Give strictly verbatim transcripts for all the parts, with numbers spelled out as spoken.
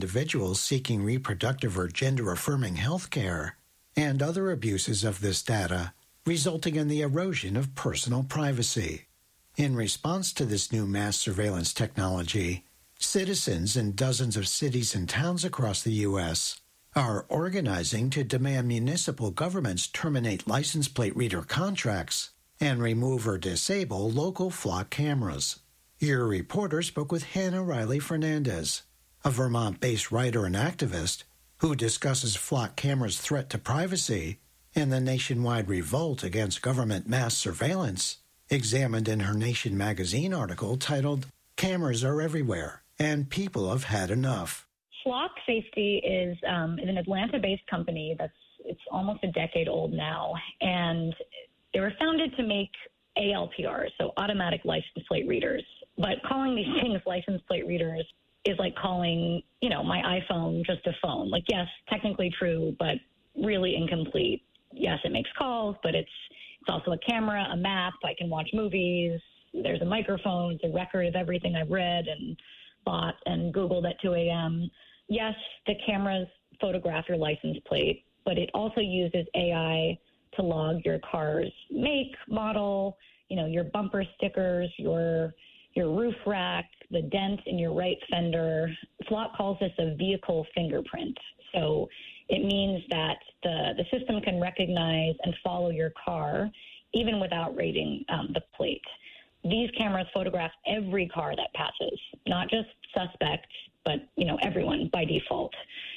individuals seeking reproductive or gender-affirming health care, and other abuses of this data, resulting in the erosion of personal privacy. In response to this new mass surveillance technology, citizens in dozens of cities and towns across the U S are organizing to demand municipal governments terminate license plate reader contracts and remove or disable local flock cameras. Your reporter spoke with Hannah Riley Fernandez, a Vermont-based writer and activist who discusses flock cameras' threat to privacy and the nationwide revolt against government mass surveillance, examined in her Nation magazine article titled, "Cameras Are Everywhere, and People Have Had Enough." Flock Safety is, um, is an Atlanta-based company that's it's almost a decade old now, and they were founded to make A L P Rs, so automatic license plate readers. But calling these things license plate readers is like calling, you know, my iPhone just a phone. Like, yes, technically true, but really incomplete. Yes, it makes calls, but it's it's also a camera, a map. I can watch movies. There's a microphone. It's a record of everything I've read and bought and Googled at two a.m. Yes, the cameras photograph your license plate, but it also uses A I to log your car's make, model, you know, your bumper stickers, your your roof rack, the dent in your right fender. Flock calls this a vehicle fingerprint. So it means that the, the system can recognize and follow your car even without rating um, the plate. These cameras photograph every car that passes, not just suspects, but, you know, everyone by default.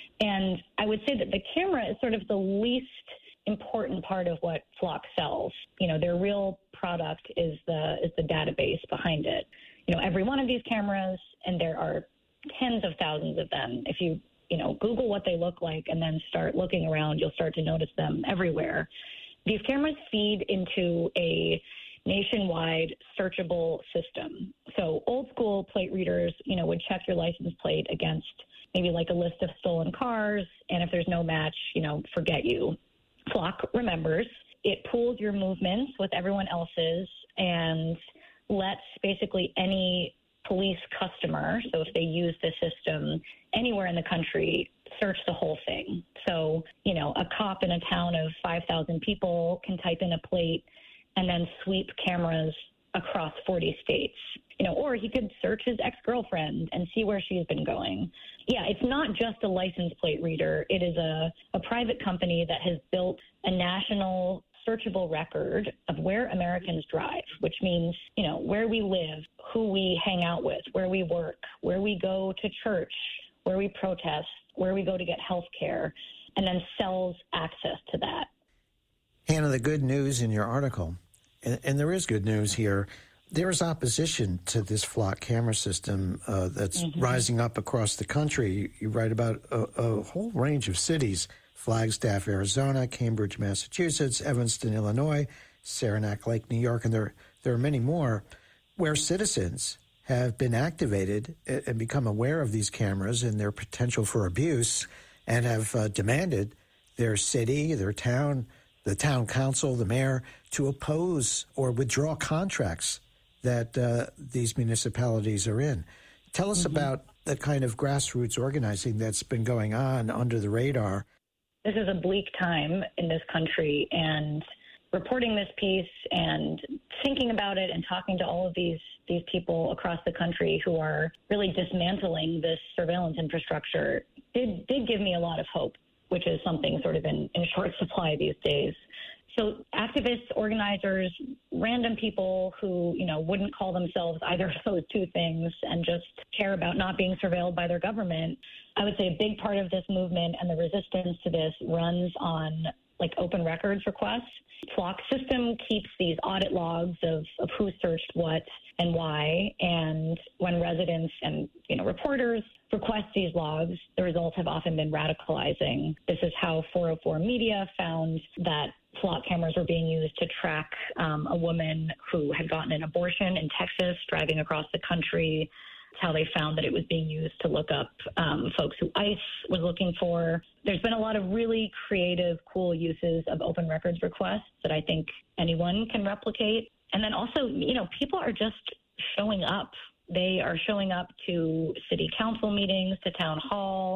And I would say that the camera is sort of the least important part of what Flock sells. You know, their real product is the is the database behind it. You know, every one of these cameras, and there are tens of thousands of them. If you, you know, Google what they look like and then start looking around, you'll start to notice them everywhere. These cameras feed into a nationwide searchable system. So old school plate readers, you know, would check your license plate against maybe like a list of stolen cars. And if there's no match, you know, forget you. Flock remembers. It pools your movements with everyone else's and lets basically any police customer, so if they use the system anywhere in the country, search the whole thing. So, you know, a cop in a town of five thousand people can type in a plate and then sweep cameras across forty states. You know, or he could search his ex-girlfriend and see where she's been going. Yeah, it's not just a license plate reader. It is a, a private company that has built a national searchable record of where Americans drive, which means, you know, where we live, who we hang out with, where we work, where we go to church, where we protest, where we go to get health care, and then sells access to that. Hannah, the good news in your article, and, and there is good news here, there is opposition to this Flock camera system uh, that's mm-hmm. rising up across the country. You, you write about a, a whole range of cities: Flagstaff, Arizona; Cambridge, Massachusetts; Evanston, Illinois; Saranac Lake, New York, and there, there are many more, where citizens have been activated and become aware of these cameras and their potential for abuse and have uh, demanded their city, their town, the town council, the mayor, to oppose or withdraw contracts that uh, these municipalities are in. Tell us mm-hmm. about the kind of grassroots organizing that's been going on under the radar. This is a bleak time in this country, and reporting this piece and thinking about it and talking to all of these these people across the country who are really dismantling this surveillance infrastructure did, did give me a lot of hope, which is something sort of in, in short supply these days. So activists, organizers, random people who, you know, wouldn't call themselves either of those two things and just care about not being surveilled by their government. I would say a big part of this movement and the resistance to this runs on like open records requests. Flock system keeps these audit logs of, of who searched what and why. And when residents and, you know, reporters request these logs, the results have often been radicalizing. This is how four oh four Media found that Flock cameras were being used to track um, a woman who had gotten an abortion in Texas, driving across the country. It's how they found that it was being used to look up um, folks who ICE was looking for. There's been a lot of really creative, cool uses of open records requests that I think anyone can replicate. And then also, you know, people are just showing up. They are showing up to city council meetings, to town hall.